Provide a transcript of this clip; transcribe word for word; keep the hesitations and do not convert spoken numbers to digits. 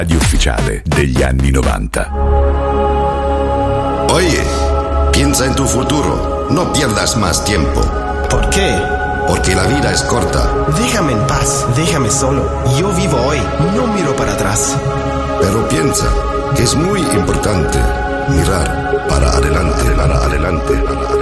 radio ufficiale degli anni novanta. Oye, piensa en tu futuro. No pierdas más tiempo. ¿Por qué? Porque la vida es corta. Déjame en paz, déjame solo. Yo vivo hoy, no miro para atrás. Pero piensa que es muy importante mirar para adelante, para adelante, para adelante.